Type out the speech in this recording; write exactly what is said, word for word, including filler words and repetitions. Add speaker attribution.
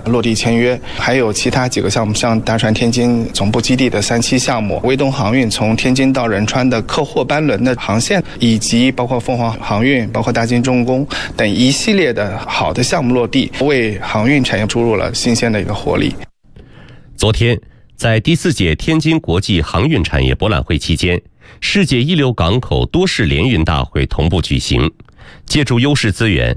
Speaker 1: 落地签约，还有其他几个项目，像大船天津总部基地的三期项目，威东航运从天津到仁川的客货班轮的航线，以及包括凤凰航运、包括大金重工等一系列的好的项目落地，为航运产业注入了新鲜的一个活力。
Speaker 2: 昨天，在第四届天津国际航运产业博览会期间，世界一流港口多式联运大会同步举行。借助优势资源，